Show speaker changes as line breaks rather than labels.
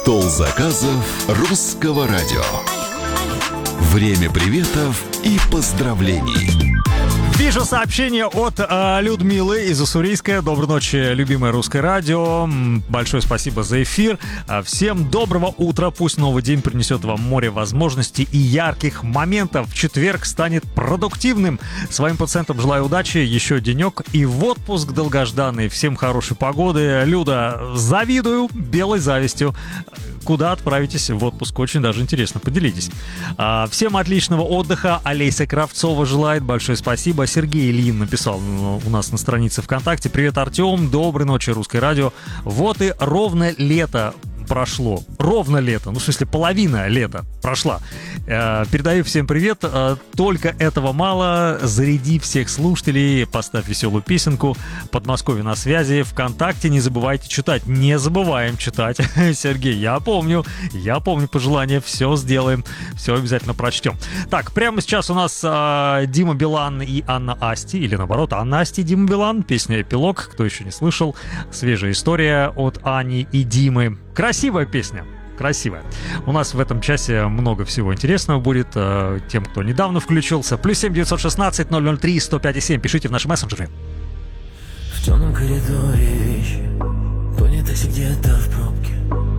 Стол заказов Русского радио. Время приветов и поздравлений.
Вижу сообщение от Людмилы из Уссурийска. Доброй ночи, любимое Русское радио. Большое спасибо за эфир. Всем доброго утра. Пусть новый день принесет вам море возможностей и ярких моментов. Четверг станет продуктивным. Своим пациентам желаю удачи, еще денек и в отпуск долгожданный. Всем хорошей погоды. Люда, завидую белой завистью. Куда отправитесь в отпуск? Очень даже интересно. Поделитесь. Всем отличного отдыха. Олеся Кравцова желает. Большое спасибо. Сергей Ильин написал у нас на странице ВКонтакте. Привет, Артем. Доброй ночи, Русское радио. Вот и ровно лето прошло. Ровно лето. Ну, в смысле, половина лета прошла. Передаю всем привет. Только этого мало. Заряди всех слушателей. Поставь веселую песенку. Подмосковье на связи. ВКонтакте не забывайте читать. Не забываем читать. Сергей, я помню пожелания. Все сделаем. Все обязательно прочтем. Так, прямо сейчас у нас Дима Билан и Анна Асти. Или наоборот, Анна Асти и Дима Билан. Песня «Эпилог». Кто еще не слышал. Свежая история от Ани и Димы. Красивая песня. Красивая. У нас в этом часе много всего интересного будет тем, кто недавно включился. +7 916 003 105 7. Пишите в наши мессенджеры.
В темном коридоре вещи в унитазе где-то в пробке.